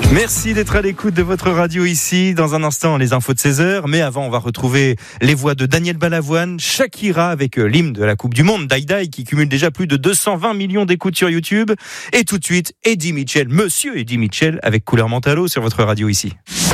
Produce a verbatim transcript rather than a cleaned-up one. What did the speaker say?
Merci d'être à l'écoute de votre radio ici. Dans un instant, les infos de seize heures. Mais avant, on va retrouver les voix de Daniel Balavoine, Shakira avec l'hymne de la Coupe du Monde, Die Die, qui cumule déjà plus de deux cent vingt millions d'écoutes sur YouTube. Et tout de suite, Eddie Mitchell, Monsieur Eddie Mitchell, avec Couleur Mentalo sur votre radio ici.